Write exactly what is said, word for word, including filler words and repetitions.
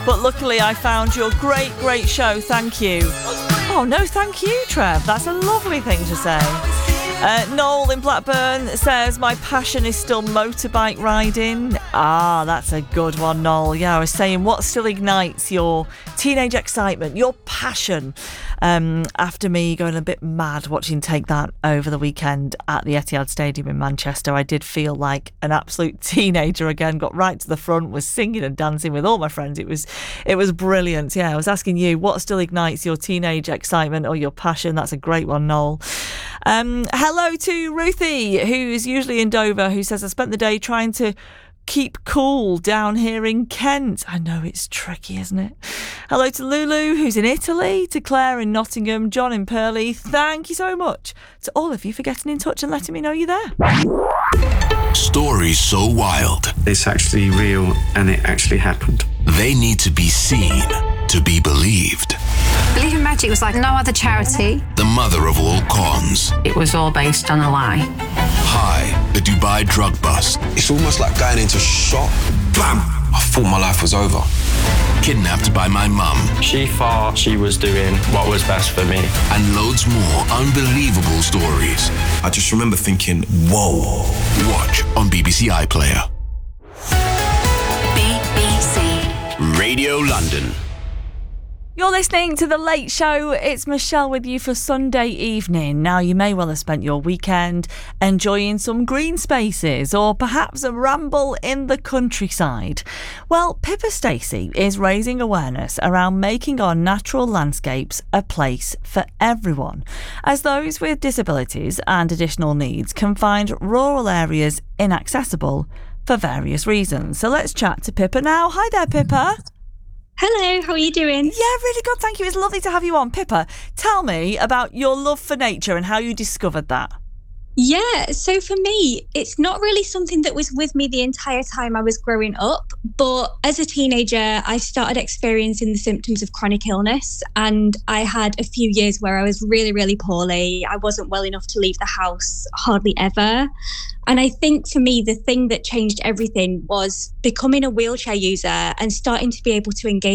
But luckily I found your great, great show. Thank you. Oh, no, thank you, Trev. That's a lovely thing to say. Uh, Noel in Blackburn says, my passion is still motorbike riding. Ah, that's a good one, Noel. Yeah, I was saying, what still ignites your teenage excitement, your passion? Um, after me going a bit mad watching Take That over the weekend at the Etihad Stadium in Manchester, I did feel like an absolute teenager again. Got right to the front, was singing and dancing with all my friends. It was, it was brilliant. Yeah, I was asking you, what still ignites your teenage excitement or your passion? That's a great one, Noel. Um, hello to Ruthie, who's usually in Dover, who says, I spent the day trying to keep cool down here in Kent. I know it's tricky, isn't it? Hello to Lulu, who's in Italy, to Claire in Nottingham, John in Purley. Thank you so much to all of you for getting in touch and letting me know you're there. Stories so wild. It's actually real and it actually happened. They need to be seen to be believed. Believe in Magic was like no other charity. The mother of all cons. It was all based on a lie. Hi, the Dubai drug bust. It's almost like going into shock. Bam! I thought my life was over. Kidnapped by my mum. She thought she was doing what was best for me. And loads more unbelievable stories. I just remember thinking, whoa. Watch on B B C iPlayer. B B C Radio London. You're listening to The Late Show. It's Michelle with you for Sunday evening. Now, you may well have spent your weekend enjoying some green spaces or perhaps a ramble in the countryside. Well, Pippa Stacey is raising awareness around making our natural landscapes a place for everyone, as those with disabilities and additional needs can find rural areas inaccessible for various reasons. So let's chat to Pippa now. Hi there, Pippa. Hello, how are you doing? Yeah, really good, thank you. It's lovely to have you on. Pippa, tell me about your love for nature and how you discovered that. Yeah, so for me, it's not really something that was with me the entire time I was growing up, but as a teenager, I started experiencing the symptoms of chronic illness, and I had a few years where I was really, really poorly. I wasn't well enough to leave the house hardly ever. And I think for me, the thing that changed everything was becoming a wheelchair user and starting to be able to engage